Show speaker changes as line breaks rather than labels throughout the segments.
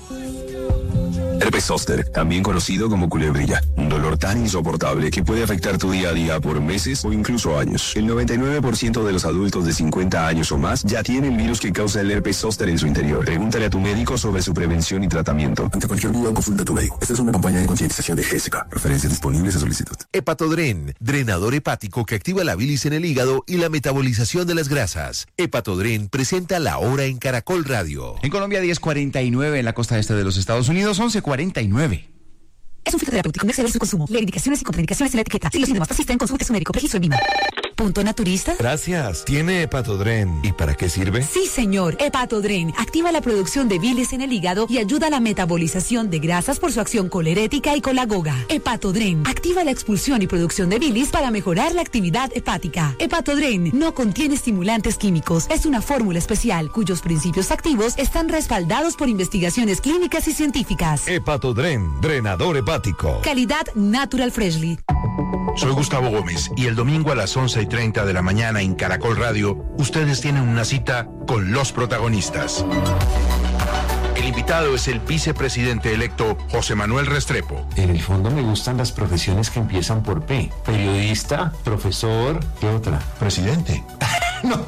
Herpes zóster, también conocido como culebrilla, un dolor tan insoportable que puede afectar tu día a día por meses o incluso años. El 99% de los adultos de 50 años o más ya tienen el virus que causa el herpes zóster en su interior. Pregúntale a tu médico sobre su prevención y tratamiento.
Ante cualquier duda, consulta a tu médico. Esta es una campaña de concientización de GESECA. Referencias disponibles a solicitud.
Hepatodren, drenador hepático que activa la bilis en el hígado y la metabolización de las grasas. Hepatodren presenta La Hora en Caracol Radio.
En Colombia 10:49, en la costa este de los Estados Unidos 11:49.
Es un fitoterapéutico, no exceder su consumo. Lee indicaciones y contraindicaciones en la etiqueta. Si los síntomas persisten, consulte a su médico. Registro en Vima. ¿Punto naturista?
Gracias. ¿Tiene Hepatodren? ¿Y para qué sirve?
Sí, señor. Hepatodren activa la producción de bilis en el hígado y ayuda a la metabolización de grasas por su acción colerética y colagoga. Hepatodren activa la expulsión y producción de bilis para mejorar la actividad hepática. Hepatodren no contiene estimulantes químicos. Es una fórmula especial cuyos principios activos están respaldados por investigaciones clínicas y científicas.
Hepatodren, drenador hepático.
Calidad Natural Freshly.
Soy Gustavo Gómez y el domingo a las 11:30 de la mañana en Caracol Radio, ustedes tienen una cita con los protagonistas. El invitado es el vicepresidente electo José Manuel Restrepo.
En el fondo me gustan las profesiones que empiezan por P. Periodista, profesor, ¿qué otra?
Presidente.
No,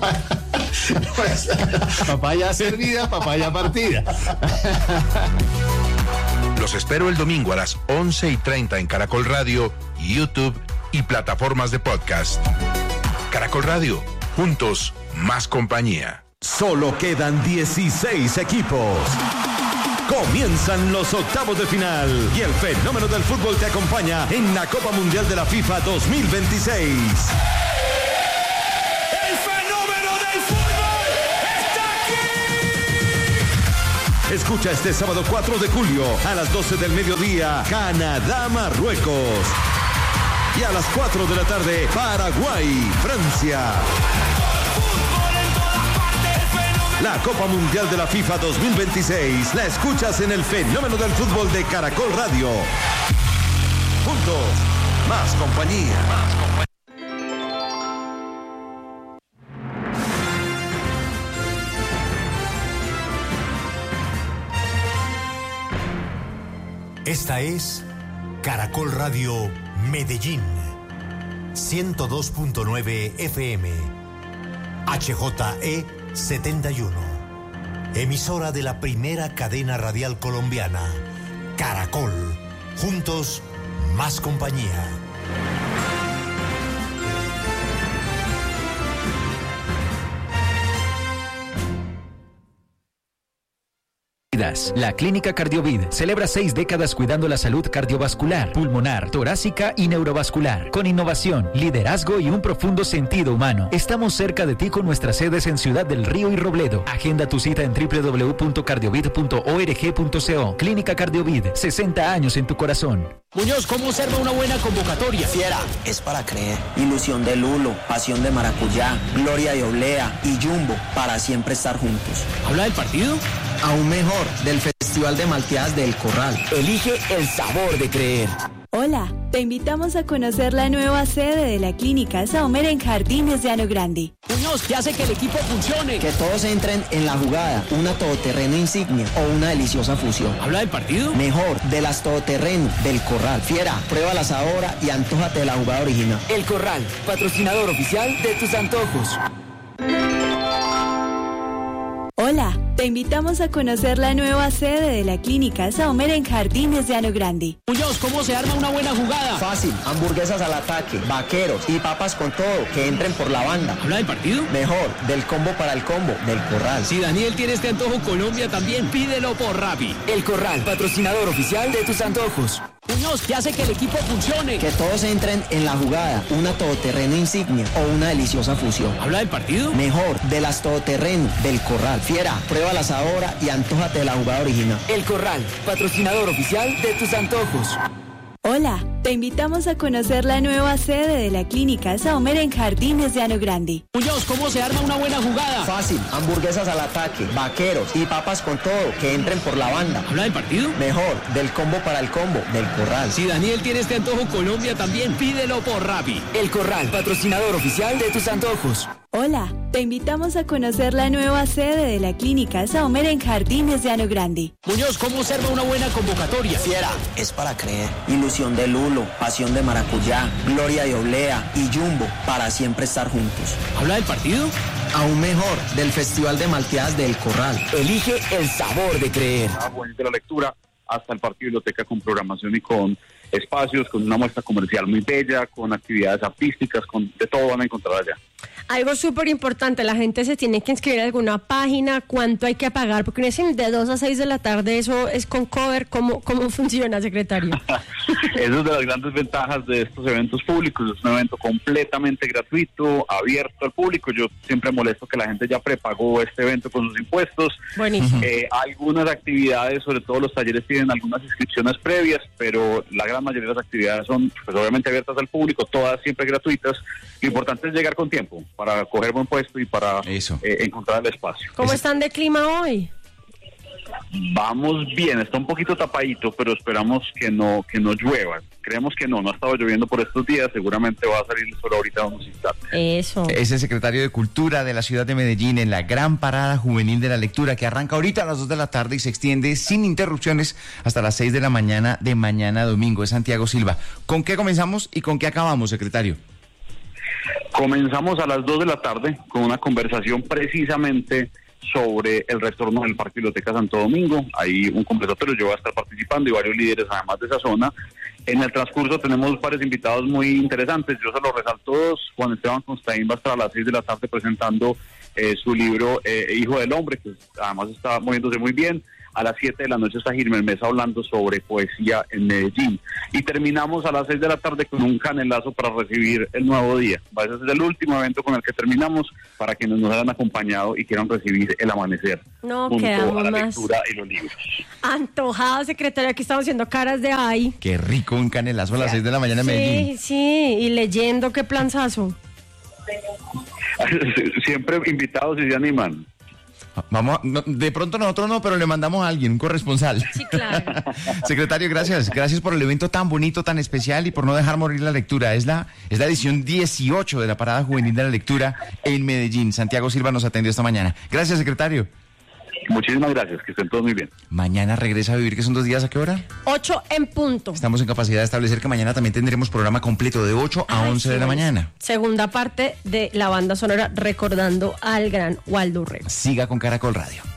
papaya servida, papaya partida.
Los espero el domingo a las 11:30 en Caracol Radio, YouTube y plataformas de podcast. Caracol Radio, juntos, más compañía.
Solo quedan 16 equipos. Comienzan los octavos de final y el fenómeno del fútbol te acompaña en la Copa Mundial de la FIFA 2026. Escucha este sábado 4 de julio a las 12 del mediodía, Canadá-Marruecos. Y a las 4 de la tarde, Paraguay-Francia. La Copa Mundial de la FIFA 2026 la escuchas en el fenómeno del fútbol de Caracol Radio. Juntos, más compañía.
Esta es Caracol Radio Medellín, 102.9 FM, HJE 71, emisora de la primera cadena radial colombiana, Caracol, juntos, más compañía.
La Clínica Cardiovid celebra 6 décadas cuidando la salud cardiovascular, pulmonar, torácica y neurovascular, con innovación, liderazgo y un profundo sentido humano. Estamos cerca de ti con nuestras sedes en Ciudad del Río y Robledo. Agenda tu cita en www.cardiovid.org.co. Clínica Cardiovid, 60 años en tu corazón.
Muñoz, ¿cómo observa una buena convocatoria?
Fiera, es para creer. Ilusión de Lulo, pasión de maracuyá, gloria de oblea y Jumbo, para siempre estar juntos.
¿Habla del partido?
Aún mejor, del Festival de Malteadas del Corral.
Elige el sabor de creer.
Hola, te invitamos a conocer la nueva sede de la Clínica Saomer en Jardines de Ano Grande.
Muñoz, ¿qué hace que el equipo funcione?
Que todos entren en la jugada, una todoterreno insignia o una deliciosa fusión.
¿Habla del partido?
Mejor, de las todoterreno del Corral. Fiera, pruébalas ahora y antójate de la jugada original.
El Corral, patrocinador oficial de tus antojos.
Hola, te invitamos a conocer la nueva sede de la Clínica Saomer en Jardines de Ano Grande.
Muñoz, ¿cómo se arma una buena jugada?
Fácil, hamburguesas al ataque, vaqueros y papas con todo, que entren por la banda.
¿Habla del partido?
Mejor, del combo para el combo, del Corral.
Si Daniel tiene este antojo, Colombia también, pídelo por Rappi.
El Corral, patrocinador oficial de tus antojos.
Muñoz, ¿qué hace que el equipo funcione?
Que todos entren en la jugada, una todoterreno insignia o una deliciosa fusión.
¿Habla del partido?
Mejor, de las todoterreno del Corral. Fiera, pruébalas ahora y antójate de la jugada original.
El Corral, patrocinador oficial de tus antojos.
Hola, te invitamos a conocer la nueva sede de la Clínica Saomer en Jardines de Ano Grande.
Muñoz, ¿cómo se arma una buena jugada?
Fácil, hamburguesas al ataque, vaqueros y papas con todo, que entren por la banda.
¿Habla del partido?
Mejor, del combo para el combo, del Corral.
Si Daniel tiene este antojo, Colombia también, pídelo por Rappi.
El Corral, patrocinador oficial de tus antojos.
Hola, te invitamos a conocer la nueva sede de la Clínica Saumer en Jardines de Llano Grande.
Muñoz, ¿cómo se arma una buena convocatoria?
Fiera, es para creer. Ilusión de lulo, pasión de maracuyá, gloria de oblea y jumbo para siempre estar juntos.
¿Habla del partido?
Aún mejor, del Festival de Malteadas del Corral.
Elige el sabor de creer.
De la lectura hasta el partido de biblioteca con programación y con espacios, con una muestra comercial muy bella, con actividades artísticas, de todo van a encontrar allá.
Algo súper importante, la gente se tiene que inscribir en alguna página, ¿cuánto hay que pagar? Porque de 2 a 6 de la tarde eso es con cover, ¿cómo funciona, secretario?
Esa es de las grandes ventajas de estos eventos públicos, es un evento completamente gratuito, abierto al público. Yo siempre molesto que la gente ya prepagó este evento con sus impuestos.
Buenísimo.
Algunas actividades, sobre todo los talleres, tienen algunas inscripciones previas, pero la gran mayoría de las actividades son pues, obviamente abiertas al público, todas siempre gratuitas. Lo importante es llegar con tiempo para coger buen puesto y para encontrar el espacio.
¿Cómo están de clima hoy?
Vamos bien, está un poquito tapadito, pero esperamos que no llueva. Creemos que no ha estado lloviendo por estos días, seguramente va a salir el sol ahorita en unos instantes.
Eso.
Es el secretario de Cultura de la ciudad de Medellín en la gran parada juvenil de la lectura que arranca ahorita a las 2 de la tarde y se extiende sin interrupciones hasta las 6 de la mañana de mañana domingo. Es Santiago Silva. ¿Con qué comenzamos y con qué acabamos, secretario?
Comenzamos a las 2 de la tarde con una conversación precisamente sobre el retorno del Parque Biblioteca Santo Domingo. Hay un conversatorio, yo voy a estar participando y varios líderes además de esa zona. En el transcurso tenemos varios invitados muy interesantes, yo se los resalto dos. Juan Esteban Constaín va a estar a las 6 de la tarde presentando su libro Hijo del Hombre, que además está moviéndose muy bien. A las 7 de la noche está Gilmer Mesa hablando sobre poesía en Medellín. Y terminamos a las 6 de la tarde con un canelazo para recibir el nuevo día. Ese es el último evento con el que terminamos para quienes nos hayan acompañado y quieran recibir el amanecer.
No,
junto
quedamos
a la
más
lectura y los libros.
antojado, secretario. Aquí estamos haciendo caras de ay.
Qué rico un canelazo a las 6 de la mañana en Medellín.
Sí, y leyendo, qué planzazo.
Siempre invitados y se animan.
Vamos, de pronto nosotros no, pero le mandamos a alguien, un corresponsal.
Sí, claro.
Secretario, gracias por el evento tan bonito, tan especial y por no dejar morir la lectura. Es la edición 18 de la Parada Juvenil de la Lectura en Medellín. Santiago Silva nos atendió esta mañana. Gracias, secretario.
Muchísimas gracias, que estén todos muy bien.
Mañana regresa a vivir, que son 2 días, ¿a qué hora?
8 en punto.
Estamos en capacidad de establecer que mañana también tendremos programa completo de 8 a 11 de la mañana.
Segunda parte de la banda sonora recordando al gran Waldo Urrego.
Siga con Caracol Radio.